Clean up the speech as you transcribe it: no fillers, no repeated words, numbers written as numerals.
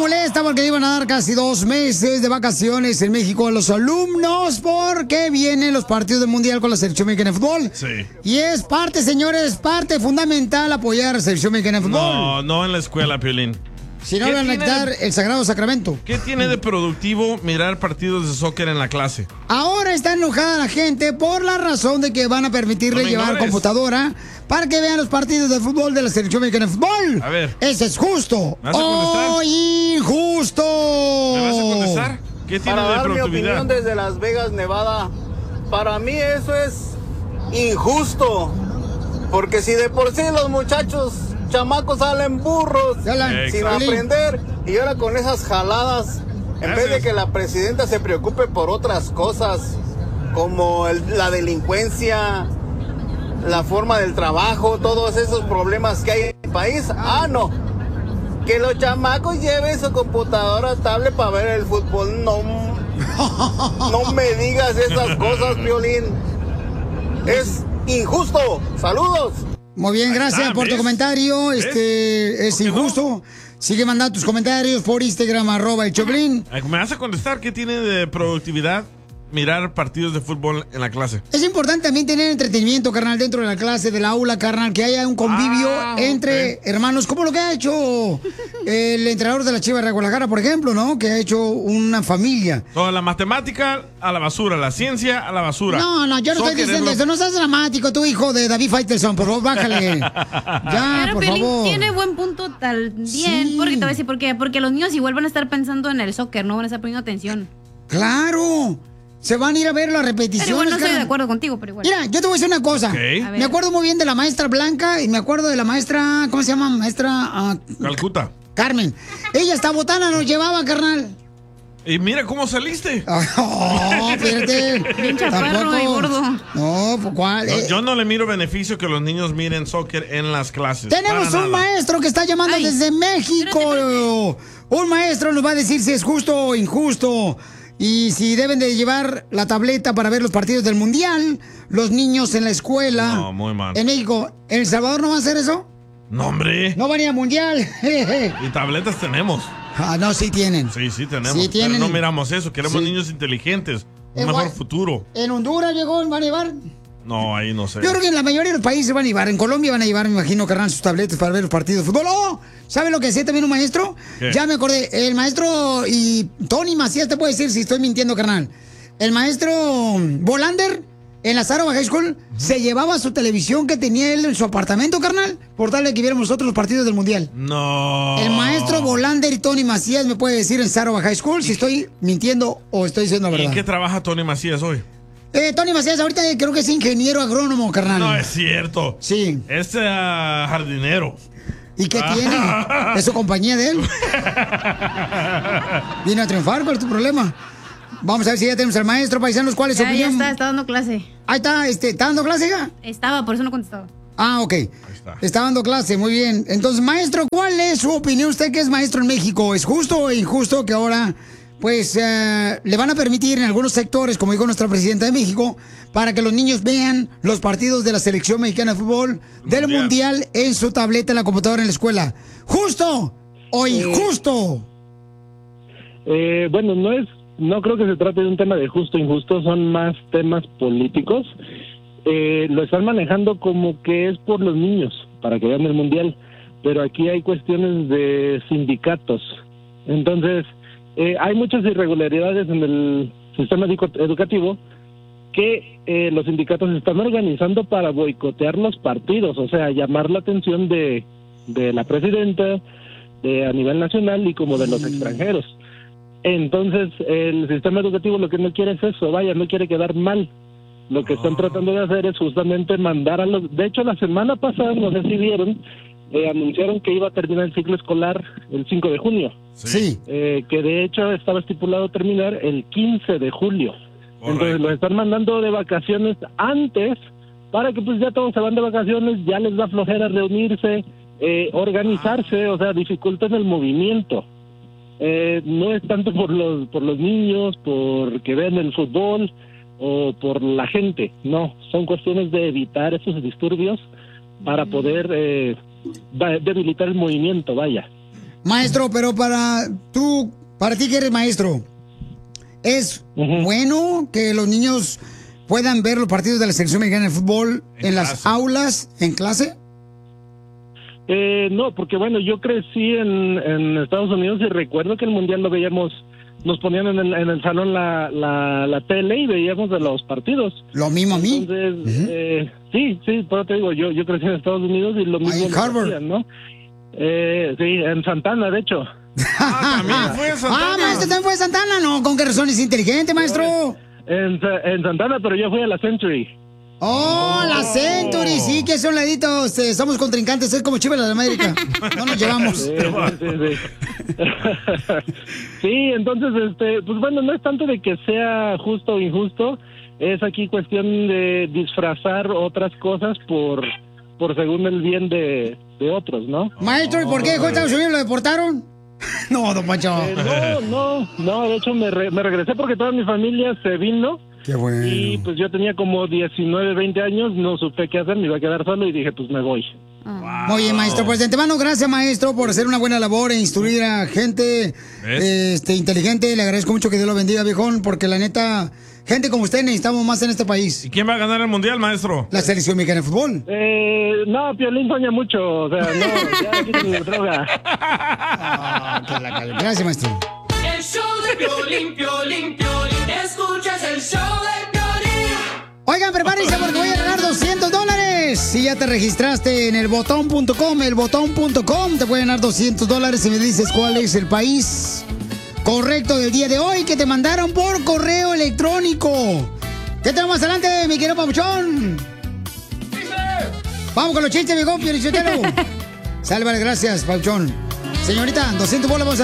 molesta porque le iban a dar casi 2 meses de vacaciones en México a los alumnos porque vienen los partidos del Mundial con la selección mexicana de fútbol. Sí. Y es parte, señores, parte fundamental apoyar a la selección mexicana de fútbol. No, no en la escuela, Piolín. Si no, van a quitar el Sagrado Sacramento. ¿Qué tiene de productivo mirar partidos de soccer en la clase? Ahora está enojada la gente por la razón de que van a permitirle llevar computadora para que vean los partidos de fútbol de la selección mexicana de fútbol. A ver. ¿Ese es justo ¿Me vas a contestar? o injusto? ¿Me vas a contestar? ¿Qué tiene Para de dar mi productividad? opinión desde Las Vegas, Nevada, para mí eso es injusto. Porque si de por sí los muchachos chamacos salen burros sin aprender, y ahora con esas jaladas, en vez de que la presidenta se preocupe por otras cosas como la delincuencia, la forma del trabajo, todos esos problemas que hay en el país, no, que los chamacos lleven su computadora, tablet para ver el fútbol. No me digas esas cosas, Piolín, es injusto. Saludos. Muy bien, gracias por tu comentario. Es injusto. Sigue mandando tus comentarios por Instagram, @el Choplin. ¿Me vas a contestar qué tiene de productividad mirar partidos de fútbol en la clase? Es importante también tener entretenimiento, carnal, dentro de la clase, del aula, carnal, que haya un convivio entre hermanos, como lo que ha hecho el entrenador de la Chivas de Guadalajara, por ejemplo, ¿no? Que ha hecho una familia. Toda la matemática a la basura, la ciencia a la basura. No, yo no estoy diciendo eso. No seas dramático, tu hijo de David Faitelson, por favor, bájale. Ya, pero por Piolín favor. tiene buen punto también. Sí. Porque te voy a decir por qué. Porque los niños igual van a estar pensando en el soccer, no van a estar poniendo atención. ¡Claro! Se van a ir a ver las repeticiones. Pero igual no estoy de acuerdo contigo, pero igual. Mira, yo te voy a decir una cosa. Me acuerdo muy bien de la maestra Blanca y me acuerdo de la maestra, ¿cómo se llama? Maestra... Calcuta. Carmen. Ella hasta botana nos llevaba, carnal. Y mira cómo saliste. Espérate. Bien chaparro y gordo. No, ¿cuál? Yo no le miro beneficio que los niños miren soccer en las clases. Tenemos un maestro que está llamando desde México. Espérate. Un maestro nos va a decir si es justo o injusto. Y si deben de llevar la tableta para ver los partidos del Mundial, los niños en la escuela. No, muy mal. En México, ¿en El Salvador no va a hacer eso? No, hombre. No van a ir al Mundial. Y tabletas tenemos. No, sí tienen. Sí tenemos. Sí tienen. Pero no miramos eso. Queremos niños inteligentes. Un mejor futuro. ¿En Honduras llegó? ¿Van a llevar? No, ahí no sé. Yo creo que en la mayoría de los países van a llevar. En Colombia van a llevar, me imagino, carnal, sus tabletas para ver los partidos de fútbol. ¡Oh! ¿Sabe lo que hacía también un maestro? ¿Qué? Ya me acordé. El maestro y Tony Macías te puede decir si estoy mintiendo, carnal. El maestro Bolander en la Sarova High School se llevaba su televisión que tenía él en su apartamento, carnal, por darle que viéramos nosotros los partidos del Mundial. No. El maestro Bolander y Tony Macías me puede decir en Sarova High School si estoy mintiendo o estoy diciendo la verdad. ¿Y en qué trabaja Tony Macías hoy? Tony Macías ahorita creo que es ingeniero agrónomo, carnal. No es cierto. Sí. Es jardinero. ¿Y qué tiene? ¿Es su compañía de él? Viene a triunfar, ¿cuál es tu problema? Vamos a ver si ya tenemos al maestro, paisanos, ¿cuál es su opinión? Ya está dando clase. Ahí está, ¿está dando clase ya? Estaba, por eso no contestaba. Ok. Está dando clase, muy bien. Entonces, maestro, ¿cuál es su opinión? Usted que es maestro en México, ¿es justo o injusto que ahora, pues, le van a permitir en algunos sectores, como dijo nuestra presidenta de México, para que los niños vean los partidos de la selección mexicana de fútbol del Mundial en su tableta, en la computadora, en la escuela? ¿Justo o injusto? Bueno, no creo que se trate de un tema de justo o injusto, son más temas políticos. Lo están manejando como que es por los niños, para que vean el Mundial, pero aquí hay cuestiones de sindicatos. Entonces, hay muchas irregularidades en el sistema educativo que los sindicatos se están organizando para boicotear los partidos, o sea, llamar la atención de la presidenta a nivel nacional y como de los extranjeros. Entonces, el sistema educativo lo que no quiere es eso, no quiere quedar mal. Lo que están tratando de hacer es justamente mandar a los... De hecho, la semana pasada, no sé si vieron, anunciaron que iba a terminar el ciclo escolar el 5 de junio. Sí. Que de hecho estaba estipulado terminar el 15 de julio. Correcto. Entonces los están mandando de vacaciones antes para que pues ya todos se van de vacaciones, ya les da flojera reunirse, organizarse, o sea, dificultan el movimiento. No es tanto por los niños, porque ven el fútbol o por la gente, no, son cuestiones de evitar esos disturbios para poder debilitar el movimiento, vaya. Maestro, pero para ti que eres maestro, ¿es bueno que los niños puedan ver los partidos de la selección mexicana de fútbol en las aulas, en clase? No, porque bueno, yo crecí en Estados Unidos y recuerdo que el Mundial lo veíamos, nos ponían en el salón la tele y veíamos de los partidos. Lo mismo a mí. Entonces, sí, pero te digo, yo crecí en Estados Unidos y lo mismo en Harvard, hacían, ¿no? Sí, en Santana, de hecho. También fue en Santana. Maestro, también fue en Santana. No, ¿con qué razón es inteligente, maestro? En Santana, pero yo fui a la Century. Oh, la Century, sí, que son laditos, somos contrincantes, es como Chivas de América, no nos llevamos. Sí. Sí, entonces, pues bueno, no es tanto de que sea justo o injusto, es aquí cuestión de disfrazar otras cosas por según el bien de otros, ¿no? Maestro, ¿y por qué dejó Estados Unidos? ¿Lo deportaron? No, don Pancho. No, de hecho me regresé porque toda mi familia se vino. Qué bueno. Y pues yo tenía como 19, 20 años, no supe qué hacer, me iba a quedar solo y dije, pues me voy. Muy bien, maestro. Pues de antemano, gracias, maestro, por hacer una buena labor e instruir a gente inteligente. Le agradezco mucho, que Dios lo bendiga, viejón, porque la neta, gente como usted necesitamos más en este país. ¿Y quién va a ganar el Mundial, maestro? La selección mexicana de fútbol. No, Piolín soña mucho, o sea, no, ya quítale la droga. Gracias, maestro. El show de Piolín, Piolín, Piolín. Escuchas el show de Piolín. Oigan, prepárense porque voy a ganar $200. Si ya te registraste en elbotón.com, te pueden ganar $200 si me dices cuál es el país correcto del día de hoy que te mandaron por correo electrónico. ¿Qué tenemos más adelante, mi querido Pabuchón? Vamos con los chistes, viejo, Piolichotelo. Sálvale, gracias, Pabuchón. Señorita, 200 bolas vamos a